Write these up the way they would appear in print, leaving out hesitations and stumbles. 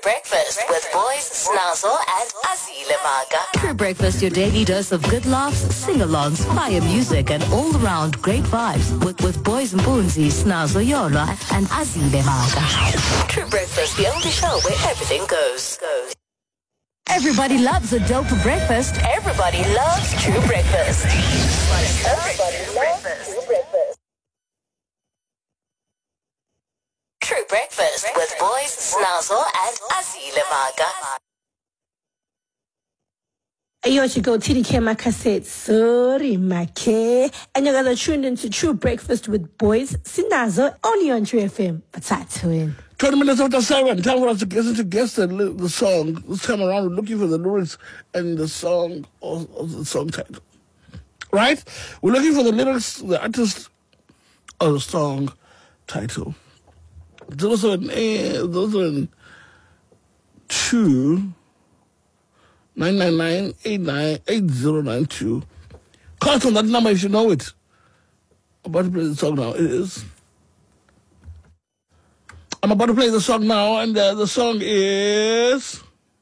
Breakfast with Boys Snazo and Azile Maga. True Breakfast, your daily dose of good laughs, sing-alongs, fire music, and all-around great vibes with Boys and Boonzi, Snazo Yola, and Azile Maga. True Breakfast, the only show where everything goes. Everybody loves a dope breakfast. Everybody loves True Breakfast. Everybody loves True Breakfast. True Breakfast with Boys Snazo and Azile Maga. Yo, you go TDK Makaset, sorry, Make. And you guys are tuned into True Breakfast with Boys Sinazo, only on True FM. What's that to win? 20 minutes after 7, time for us to guess the song. This time around, we're looking for the lyrics and the song or the song title. Right? We're looking for the lyrics, the artist, or the song title. Those are in 2-999-8092. Call us on that number if you know it. I'm about to play the song now. I'm about to play the song now, and the song is...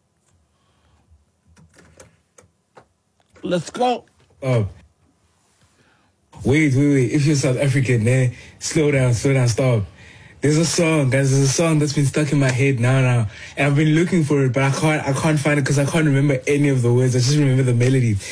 Let's go. Oh. Wait. If you're South African, slow down, stop. There's a song, guys. There's a song that's been stuck in my head now. And I've been looking for it, but I can't find it because I can't remember any of the words. I just remember the melody.